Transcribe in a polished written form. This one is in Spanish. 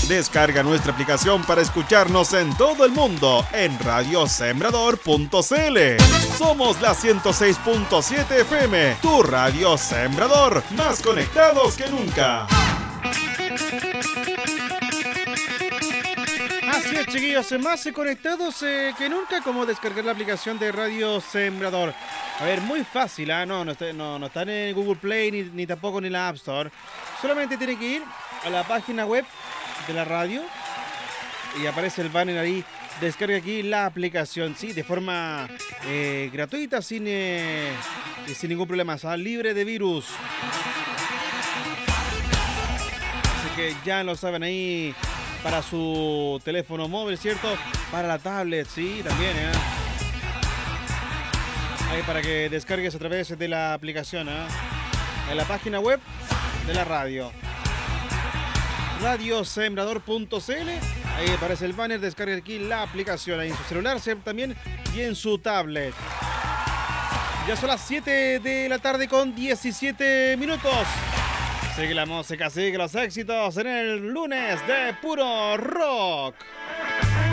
Descarga nuestra aplicación para escucharnos en todo el mundo en radiosembrador.cl. Somos la 106.7 FM, tu Radio Sembrador, más conectados que nunca. Así es, chiquillos, más conectados que nunca, como descargar la aplicación de Radio Sembrador. A ver, muy fácil, ¿eh? No están en Google Play ni tampoco en la App Store. Solamente tienen que ir a la página web de la radio y aparece el banner ahí. Descarga aquí la aplicación, sí, de forma gratuita, sin ningún problema, ¿sabes? Libre de virus. Así que ya lo saben ahí. Para su teléfono móvil, ¿cierto? Para la tablet, sí, también, ¿eh? Ahí para que descargues a través de la aplicación, ¿eh? En la página web de la radio. Radiosembrador.cl. Ahí aparece el banner, descarga aquí la aplicación ahí en su celular también y en su tablet. Ya son las 7 de la tarde con 17 minutos. Sigue la música, sigue los éxitos en el lunes de Puro Rock.